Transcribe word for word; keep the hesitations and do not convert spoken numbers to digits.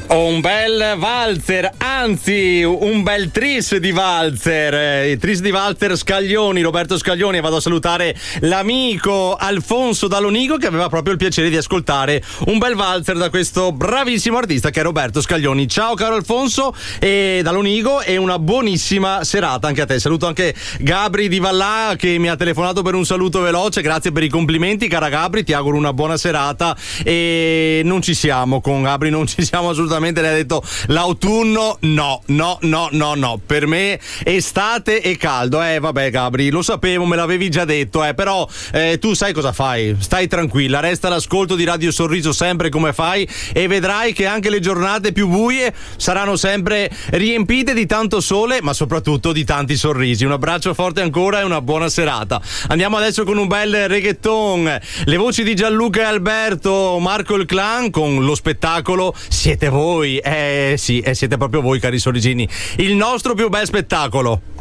Un bel valzer, anzi un bel tris di valzer, il tris di valzer Scaglioni, Roberto Scaglioni. Vado a salutare l'amico Alfonso Dalonigo che aveva proprio il piacere di ascoltare un bel valzer da questo bravissimo artista che è Roberto Scaglioni. Ciao caro Alfonso e Dalonigo e una buonissima serata anche a te. Saluto anche Gabri di Vallà che mi ha telefonato per un saluto veloce, grazie per i complimenti cara Gabri, ti auguro una buona serata. E non ci siamo con Gabri, non ci siamo assolutamente. Le ha detto l'autunno no, no, no, no, no, per me estate e caldo. Eh vabbè Gabri, lo sapevo, me l'avevi già detto, eh però eh, tu sai cosa fai, stai tranquilla, resta all'ascolto di Radio Sorriso sempre come fai e vedrai che anche le giornate più buie saranno sempre riempite di tanto sole ma soprattutto di tanti sorrisi. Un abbraccio forte ancora e una buona serata. Andiamo adesso con un bel reggaeton, le voci di Gianluca e Alberto, Marco il Clan con lo spettacolo Siete voi. Eh sì, eh, siete proprio voi cari sorrisini, il nostro più bel spettacolo.